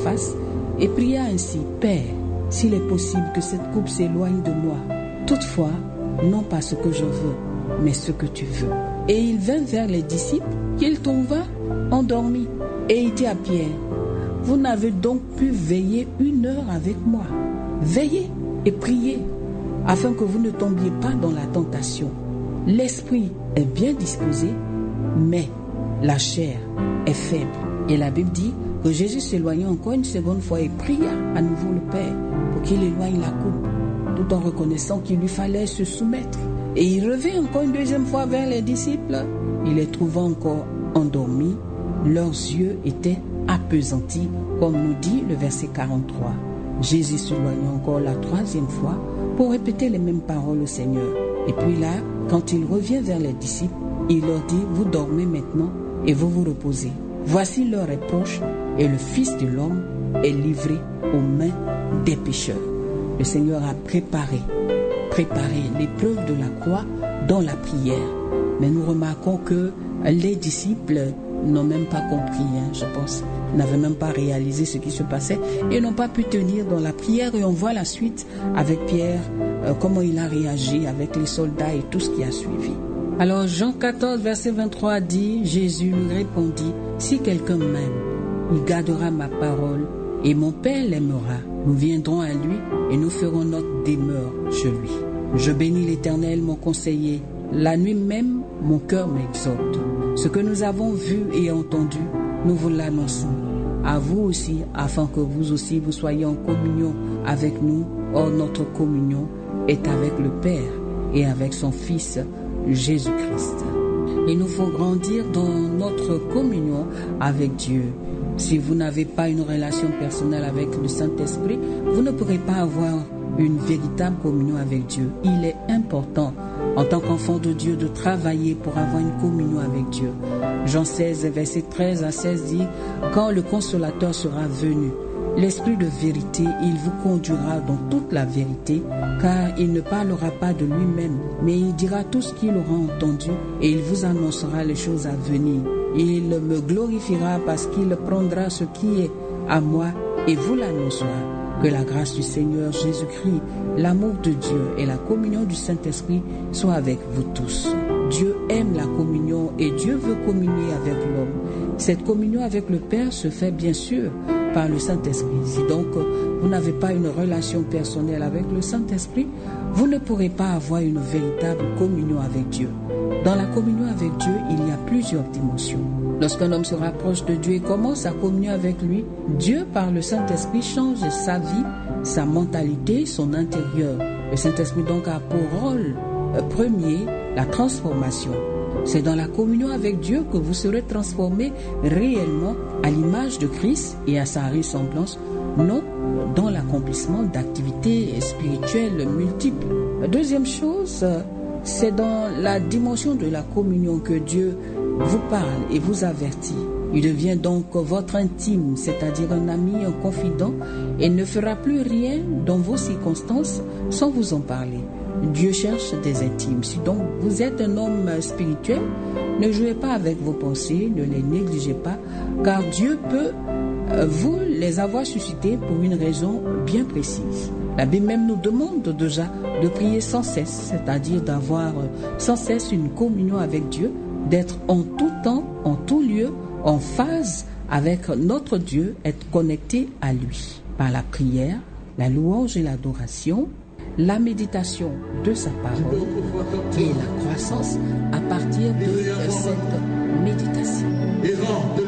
face et pria ainsi: Père, s'il est possible que cette coupe s'éloigne de moi. Toutefois, non pas ce que je veux, mais ce que tu veux. Et il vint vers les disciples qu'il trouva endormis. Et il dit à Pierre: Vous n'avez donc pu veiller 1 heure avec moi. Veillez et priez, afin que vous ne tombiez pas dans la tentation. L'esprit est bien disposé, mais la chair est faible. Et la Bible dit que Jésus s'éloigna encore une seconde fois et pria à nouveau le Père pour qu'il éloigne la coupe, tout en reconnaissant qu'il lui fallait se soumettre. Et il revint encore une deuxième fois vers les disciples. Il les trouva encore endormis. Leurs yeux étaient appesantis, comme nous dit le verset 43. Jésus s'éloigna encore la 3e fois pour répéter les mêmes paroles au Seigneur. Et puis là, quand il revient vers les disciples, il leur dit: Vous dormez maintenant et vous vous reposez. Voici l'heure est proche et le Fils de l'homme est livré aux mains des pécheurs. Le Seigneur a préparé l'épreuve de la croix dans la prière. Mais nous remarquons que les disciples n'ont même pas compris, je pense, n'avaient même pas réalisé ce qui se passait et n'ont pas pu tenir dans la prière. Et on voit la suite avec Pierre, comment il a réagi avec les soldats et tout ce qui a suivi. Alors Jean 14, verset 23 dit: Jésus lui répondit: Si quelqu'un m'aime, il gardera ma parole et mon Père l'aimera. Nous viendrons à lui et nous ferons notre demeure chez lui. Je bénis l'Éternel, mon conseiller. La nuit même, mon cœur m'exhorte. Ce que nous avons vu et entendu, nous vous l'annonçons à vous aussi, afin que vous aussi vous soyez en communion avec nous. Or, notre communion est avec le Père et avec son Fils Jésus-Christ. Il nous faut grandir dans notre communion avec Dieu. Si vous n'avez pas une relation personnelle avec le Saint-Esprit, vous ne pourrez pas avoir une véritable communion avec Dieu. Il est important, en tant qu'enfant de Dieu, de travailler pour avoir une communion avec Dieu. Jean 16, verset 13 à 16 dit: Quand le Consolateur sera venu, l'Esprit de vérité, il vous conduira dans toute la vérité, car il ne parlera pas de lui-même, mais il dira tout ce qu'il aura entendu et il vous annoncera les choses à venir. Il me glorifiera parce qu'il prendra ce qui est à moi et vous l'annoncera. Que la grâce du Seigneur Jésus-Christ, l'amour de Dieu et la communion du Saint-Esprit soient avec vous tous. Dieu aime la communion et Dieu veut communier avec l'homme. Cette communion avec le Père se fait bien sûr par le Saint-Esprit. Si donc vous n'avez pas une relation personnelle avec le Saint-Esprit, vous ne pourrez pas avoir une véritable communion avec Dieu. Dans la communion avec Dieu, il y a plusieurs dimensions. Lorsqu'un homme se rapproche de Dieu et commence à communier avec lui, Dieu, par le Saint-Esprit, change sa vie, sa mentalité, son intérieur. Le Saint-Esprit donc a pour rôle premier la transformation. C'est dans la communion avec Dieu que vous serez transformés réellement à l'image de Christ et à sa ressemblance, non dans l'accomplissement d'activités spirituelles multiples. La deuxième chose, c'est dans la dimension de la communion que Dieu vous parle et vous avertit. Il devient donc votre intime, c'est-à-dire un ami, un confident, et ne fera plus rien dans vos circonstances sans vous en parler. Dieu cherche des intimes. Si donc vous êtes un homme spirituel, ne jouez pas avec vos pensées, ne les négligez pas, car Dieu peut vous les avoir suscités pour une raison bien précise. La Bible même nous demande déjà de prier sans cesse, c'est-à-dire d'avoir sans cesse une communion avec Dieu, d'être en tout temps, en tout lieu, en phase avec notre Dieu, être connecté à lui par la prière, la louange et l'adoration, la méditation de sa parole et la croissance à partir de cette méditation.